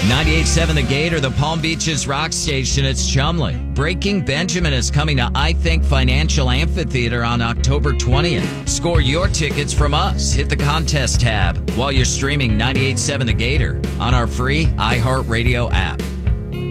98.7 The Gator, the Palm Beaches rock station. It's Chumley. Breaking Benjamin is coming to I Think Financial Amphitheater on October 20th. Score your tickets from us. Hit the contest tab while you're streaming 98.7 The Gator on our free iHeartRadio app.